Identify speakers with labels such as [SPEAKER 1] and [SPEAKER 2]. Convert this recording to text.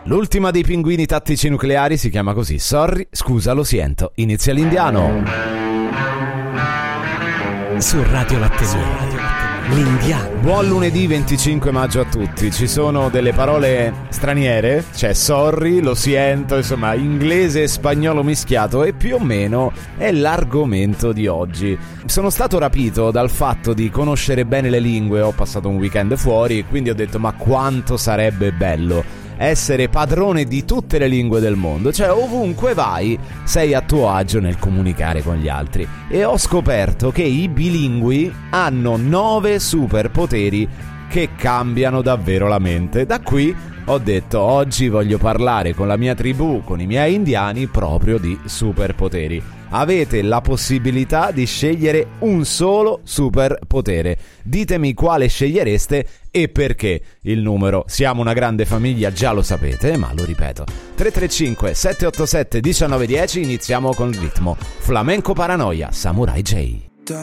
[SPEAKER 1] L'ultima dei pinguini tattici nucleari si chiama così. Sorry, scusa, lo siento. Inizia l'indiano.
[SPEAKER 2] Su Radio Latte l'indiano.
[SPEAKER 1] Buon lunedì 25 maggio a tutti. Ci sono delle parole straniere, c'è sorry, lo siento, insomma inglese e spagnolo mischiato, e più o meno è l'argomento di oggi. Sono stato rapito dal fatto di conoscere bene le lingue, ho passato un weekend fuori e quindi ho detto ma quanto sarebbe bello essere padrone di tutte le lingue del mondo, cioè ovunque vai sei a tuo agio nel comunicare con gli altri. E ho scoperto che i bilingui hanno 9 superpoteri che cambiano davvero la mente. Da qui ho detto oggi voglio parlare con la mia tribù, con i miei indiani, proprio di superpoteri. Avete la possibilità di scegliere un solo superpotere. Ditemi quale scegliereste e perché. Il numero, siamo una grande famiglia, già lo sapete, ma lo ripeto. 335 787 1910, iniziamo con il ritmo. Flamenco Paranoia, Samurai J.